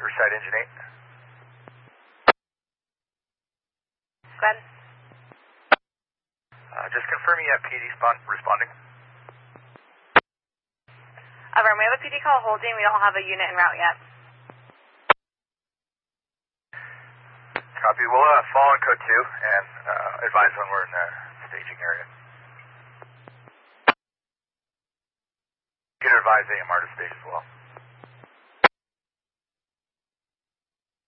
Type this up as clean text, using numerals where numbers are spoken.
Riverside Engine 8. Go ahead. Just confirm you have PD responding. Affirm, we have a PD call holding. We don't have a unit en route yet. Copy. We'll fall on code 2 and advise when we're in the staging area. You can advise AMR to stage as well.